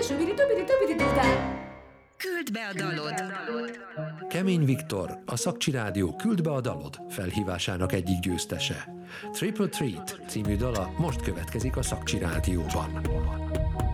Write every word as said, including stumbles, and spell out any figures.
Küld be a dalod! Kemény Viktor, a Szakcsi Rádió Küld be a dalod felhívásának egyik győztese. Triple Treat című dala most következik a Szakcsi Rádióban.